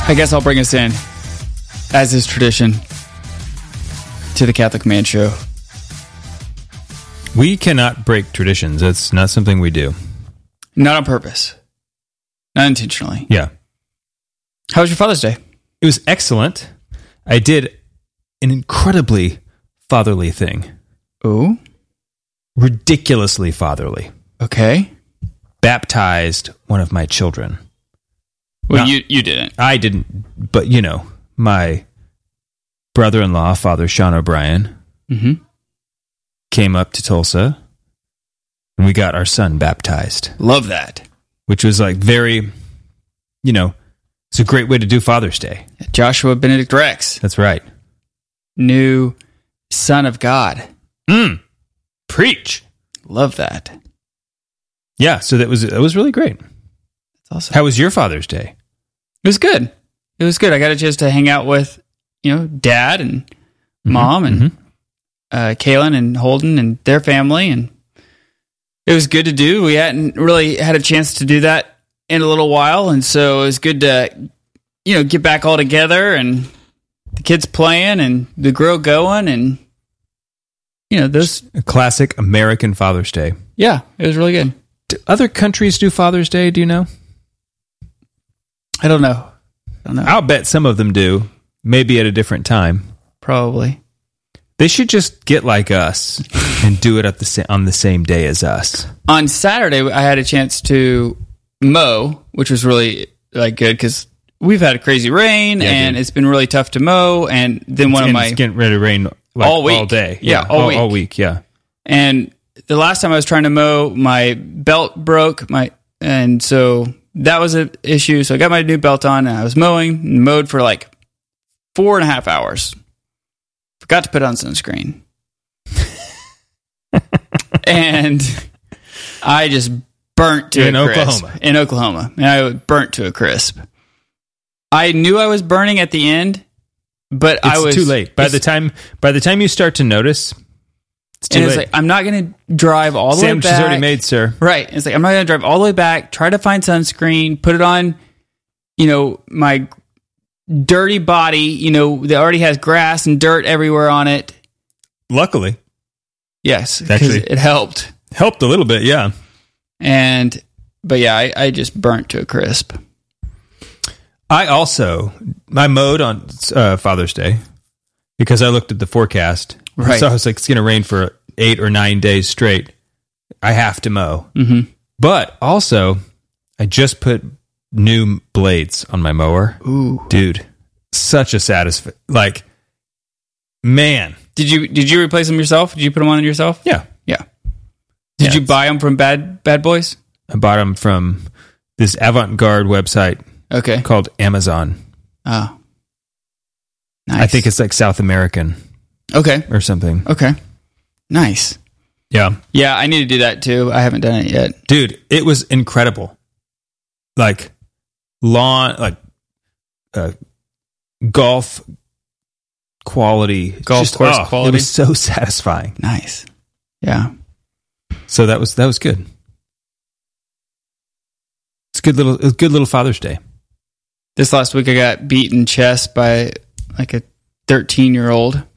I guess I'll bring us in, as is tradition, to the Catholic Man Show. We cannot break traditions. That's not something we do. Not on purpose. Not intentionally. Yeah. How was your Father's Day? It was excellent. I did an incredibly fatherly thing. Ooh. Ridiculously fatherly. Okay. Baptized one of my children. Well, you didn't. I didn't, but my brother-in-law, Father Sean O'Brien, came up to Tulsa, and we got our son baptized. Love that. Which was like very, it's a great way to do Father's Day. Joshua Benedict Rex. That's right. New Son of God. Preach. Love that. Yeah, so that was really great. That's awesome. How was your Father's Day? It was good. It was good. I got a chance to hang out with, Dad and Mom and Kaylin and Holden and their family, and it was good to do. We hadn't really had a chance to do that in a little while, and so it was good to, get back all together and the kids playing and the grill going, and those a classic American Father's Day. Yeah, it was really good. Do other countries do Father's Day? Do you know? I don't know. I'll bet some of them do. Maybe at a different time. Probably. They should just get like us and do it on the same day as us. On Saturday, I had a chance to mow, which was really good because we've had a crazy rain and it's been really tough to mow. And then it's getting ready to rain all day. Yeah, all week. Yeah. And the last time I was trying to mow, my belt broke. And so that was an issue. So I got my new belt on and I was mowed for like 4.5 hours. Forgot to put on sunscreen. And I just burnt to a crisp. In Oklahoma. And I burnt to a crisp. I knew I was burning at the end, but I was too late. By the time you start to notice, it's too late. It's like, I'm not going to drive all the way back. Sandwich is already made, sir. Right. It's like, I'm not going to drive all the way back, try to find sunscreen, put it on, my dirty body, that already has grass and dirt everywhere on it. Luckily. Yes. Actually, it helped. Helped a little bit, yeah. But yeah, I just burnt to a crisp. I mowed on Father's Day because I looked at the forecast. Right. So I was like, it's going to rain for 8 or 9 days straight. I have to mow. Mm-hmm. But also, I just put new blades on my mower. Ooh. Dude, such a satisfaction. Like, man. Did you replace them yourself? Did you put them on yourself? Yeah. Yeah. Did you buy them from Bad Boys? I bought them from this avant-garde website called Amazon. Oh. Nice. I think it's like South American. Okay. Or something. Okay. Nice. Yeah. Yeah, I need to do that too. I haven't done it yet. Dude, it was incredible. Like lawn, golf quality. Golf course quality. It was so satisfying. Nice. Yeah. So that was good. It's a good little Father's Day. This last week I got beaten chess by like a 13-year-old.